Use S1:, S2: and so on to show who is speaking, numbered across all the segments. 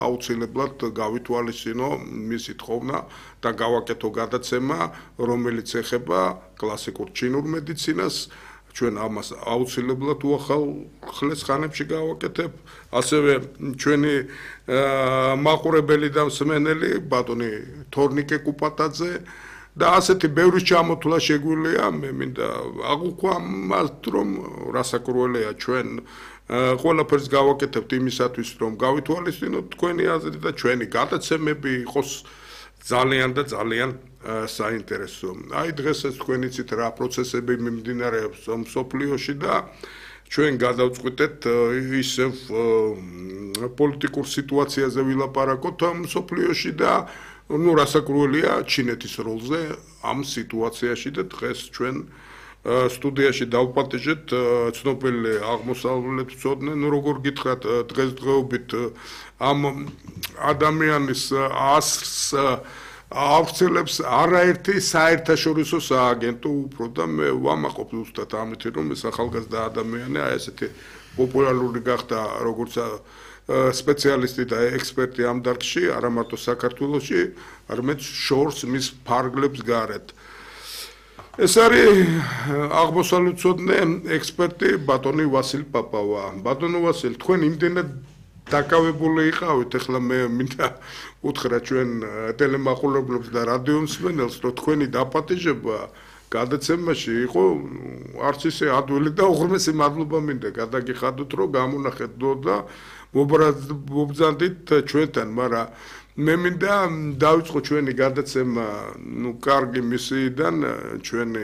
S1: აუცილებლად გავითვალისწინო მისი თხოვნა და გავაკეთო გადაცემა, რომელიც ეხება კლასიკურ ჩინურ მედიცინას. ჩვენ ამას აუცილებლად უახლეს ხანებში გავაკეთებ. ასევე ჩვენი მაყურებელი და მსმენელი ბატონი თორნიკე კუპატაძე და ასეთი ბევრი ჩამოთვლა შეგვიძლია. მე მინდა აღვქვა ამათ, რომ რასაკურველია ჩვენ ყველაფერს გავაკეთებთ იმისათვის, რომ გავითვალისწინოთ თქვენი აზრი და ჩვენი გადაცემები იყოს ძალიან და ძალიან საინტერესო. აი დღეს ეს თქვენ იცით რა პროცესები მიმდინარეობს მსოფლიოში და ჩვენ გადავწყვიტეთ ისევ პოლიტიკურ სიტუაციაზე ვილაპარაკოთ მსოფლიოში და რასაკურველია ჩინეთის როლზე ამ სიტუაციაში და დღეს ჩვენ სტუდიაში დავპატიჟეთ ცნობილი აღმოსავლეთმცოდნე, როგორ გითხრათ, დღესდღეობით ამ ადამიანის ასრს ავრცელებს არაერთი საერთაშორისო სააგენტო უფრო და მე ვამაყობ ზუსტად ამით, რომ ეს ახალგაზრდა ადამიანი აი ესეთი პოპულარული გახდა როგორც სპეციალისტი და ექსპერტი ამ დარგში, არა მარტო საქართველოში, არამედ შორს მის ფარგლებს გარეთ. ეს არის აღმოსავლეთმცოდნე ექსპერტი ბატონი ვასილ პაპავა. ბატონო ვასილ, თქვენ იმდენად დაკავებული იყავით, ეხლა მე მინდა უთხრა ჩვენ ტელემაყურებლებს და რადიო მსმენელს, რომ თქვენი დაპატიჟება გადაცემაში იყო არც ისე ადვილი და უღრმესი მადლობა მინდა გადაგიხადოთ, რომ გამონახეთ და მობრძანდით ჩვენთან, მაგრამ მე მინდა დავიწყო ჩვენი გადაცემა, კარგი მისიიდან ჩვენი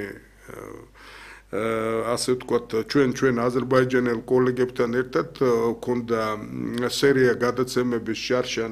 S1: ასე ვთქვათ, ჩვენ აზერბაიჯანელ კოლეგებთან ერთად ქონდა სერია გადაცემების შარშან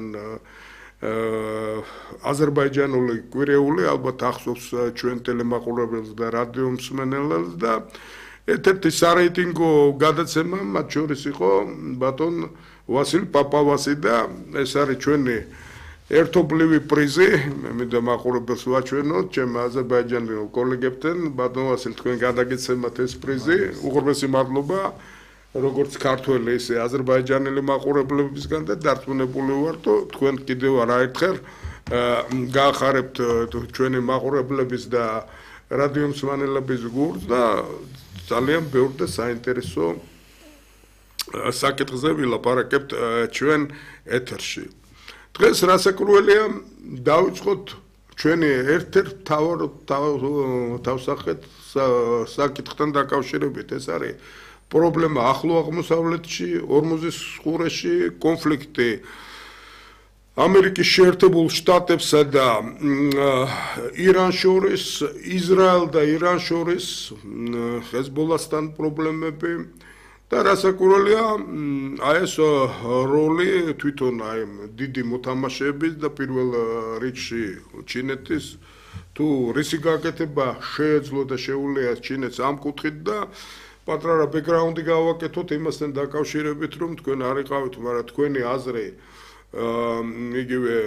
S1: აზერბაიჯანული კვირეული, ალბათ ახსოვს ჩვენ ტელემაყურებელს და რადიო მსმენელს და ერთ-ერთი სარეიტინგო გადაცემა მათ შორის იყო ბატონ ვასილ პაპავასი და ეს არის ჩვენი ერთობლივი პრიზი. მე მინდა მაყურებელს ვაჩვენოთ ჩემ აზერბაიჯანელ კოლეგებთან. ბატონ ვასილ, თქვენ გადაგეცემათ ეს პრიზი, უღრმესი მადლობა როგორც ქართველი, ისე აზერბაიჯანელი მაყურებლებისგან და დარწმუნებული ვარ, რომ თქვენ კიდევ არაერთხელ გაახარებთ ჩვენი მაყურებლების და რადიო მსმენელების გულს და ძალიან ბევრ და საინტერესო საკითხზე ვილაპარაკებთ ჩვენ ეთერში. დღეს რასაკურველია დავიწყოთ ჩვენი ერთ-ერთ მთავარ თავსახედ საკითხთან დაკავშირებით. ეს არის პრობლემა ახლო აღმოსავლეთში, ორმოზის ყურეში, კონფლიქტი ამერიკის შეერთებულ შტატებსა და ირანს შორის, ისრაელ და ირანს შორის, ჰეზბოლასთან პრობლემები და რასაკურველია აი ეს როლი თვითონ აი დიდი მოთამაშეების და პირველ რიგში ჩინეთის თუ რისი გაკეთება შეეძლო და შეუძლია ჩინეთს ამ კუთხით და პატრარა ბექგრაუნდი გავაკეთოთ იმასთან დაკავშირებით, რომ თქვენ არ იყავით, მაგრამ თქვენი აზრი იგივე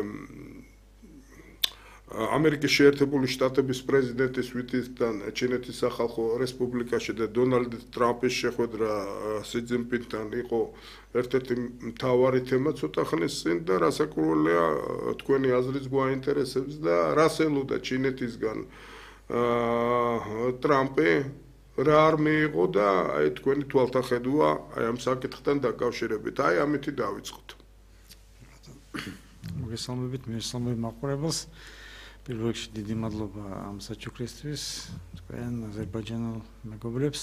S1: ამერიკის შეერთებული შტატების პრეზიდენტის ვიზიტთან ჩინეთის სახალხო რესპუბლიკაში და დონალდ ტრამპის შეხვედრა სი ძინპინთან იყო ერთ-ერთი მთავარი თემა ცოტა ხნის წინ და რასაკურველია თქვენი აზრიც გვაინტერესებს და რას ელოდა ჩინეთისგან ტრამპი რა არ მიიღო და აი თქვენი თვალთახედვა აი ამ საკითხთან დაკავშირებით. აი ამითი დავიწყოთ.
S2: მოგესალმებით, მესალმებით მაყურებელს. პირველ რიგში დიდი მადლობა ამ საჩუქრისთვის თქვენ აზერბაიჯანელ მეგობრებს.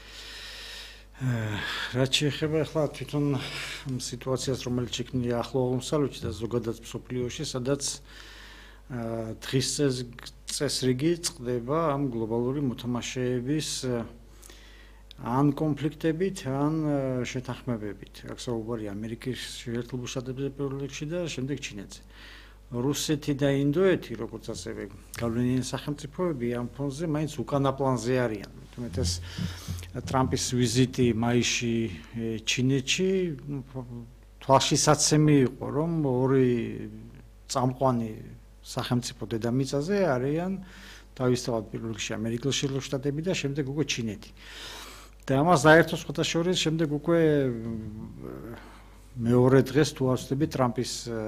S2: რაც შეეხება ახლა თვითონ ამ სიტუაციას, რომელიც შექმნილია ახლო აღმოსავლეთში და ზოგადად მსოფლიოში, სადაც დღის წესრიგი წყდება ამ გლობალური მოთამაშეების ან კონფლიქტებით, ან შეთანხმებებით. აქ საუბარია ამერიკის შეერთებულ შტატებზე პირველ რიგში და შემდეგ ჩინეთზე. რუსეთი და ინდოეთი, როგორც ასევე გავლენიანი სახელმწიფოები ამ ფონზე მაინც უკანა პლანზე არიან. თუმცა ეს ტრამპის ვიზიტი მაისში ჩინეთში თვალშისაცემი იყო, რომ ორი წამყვანი სახელმწიფო დედამიწაზე არიან თავისთავად პირველ რიგში ამერიკის შეერთებული შტატები და შემდეგ უკვე ჩინეთი. და ამას საერთო სხვათა შორის შემდეგ უკვე მეორე დღეს თუ არ ვცდები ტრამპის